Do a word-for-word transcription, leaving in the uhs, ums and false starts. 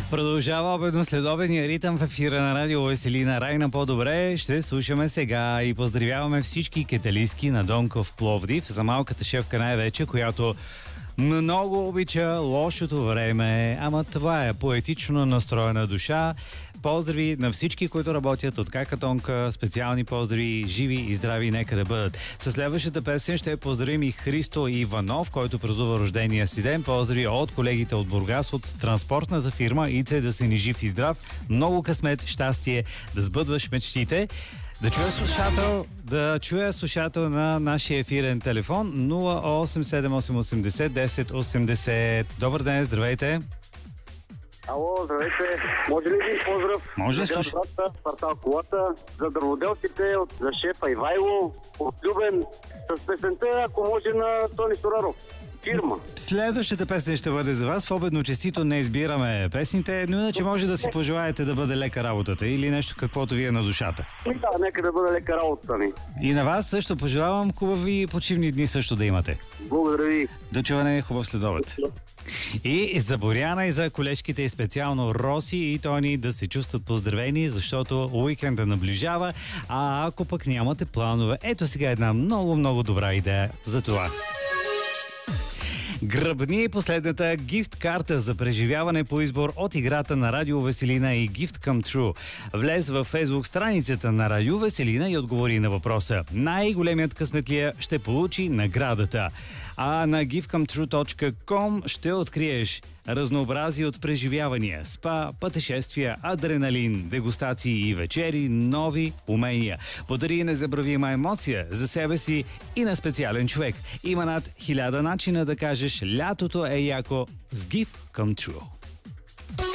Продължава обедно следобедния ритъм в ефира на Радио Веселина. Райна по-добре ще слушаме сега и поздравяваме всички кеталийски на Донков Пловдив, за малката шефка най-вече, която много обича лошото време, ама това е поетично настроена душа. Поздрави на всички, които работят от Какатонка, специални поздрави, живи и здрави нека да бъдат. Със следващата песен ще поздравим и Христо Иванов, който празнува рождения си ден. Поздрави от колегите от Бургас, от транспортната фирма Ице, да си ни жив и здрав. Много късмет, щастие, да сбъдваш мечтите. Да чуя слушател, да чуя слушател на нашия ефирен телефон нула осем седем осем осемдесет десет осемдесет. Добър ден, здравейте. Ало, здравейте. Може ли един поздрав? Може, за слушай. квартал Колата, за дърводелците, от, за шефа Ивайло, от Любен, с песента, ако може, на Тони Стораров. Фирма. Следващата песен ще бъде за вас. В обедно честито не избираме песните, но иначе може да си пожелаете да бъде лека работата или нещо каквото ви е на душата. Да, нека да бъде лека работата ми. И на вас също пожелавам хубави почивни дни също да имате. Благодаря ви. До чуване, хубав следобед. И за Боряна, и за колежките, и специално Роси и Тони да се чувстват поздравени, защото уикенда наближава, а ако пък нямате планове, ето сега една много-много добра идея за това. Гръбни последната гифт карта за преживяване по избор от играта на Радио Веселина и Gift Come True. Влез във фейсбук страницата на Радио Веселина и отговори на въпроса. Най-големият късметлия ще получи наградата. А на gift come true точка com ще откриеш разнообразие от преживявания, спа, пътешествия, адреналин, дегустации и вечери, нови умения. Подари незабравима емоция за себе си и на специален човек. Има над хиляда начина да кажеш лятото е яко с Gift Come True.